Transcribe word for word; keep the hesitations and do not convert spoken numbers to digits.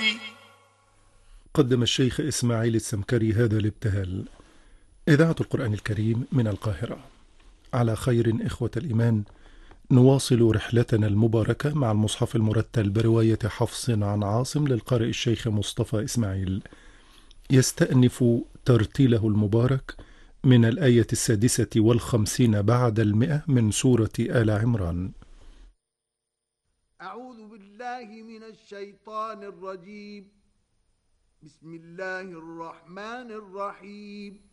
قدم الشيخ إسماعيل السمكري هذا الابتهال. إذاعة القرآن الكريم من القاهرة. على خير إخوة الإيمان، نواصل رحلتنا المباركة مع المصحف المرتل برواية حفص عن عاصم للقارئ الشيخ مصطفى إسماعيل. يستأنف ترتيله المبارك من الآية السادسة والخمسين بعد المئة من سورة آل عمران. أعوذ بالله من الشيطان الرجيم. بسم الله الرحمن الرحيم.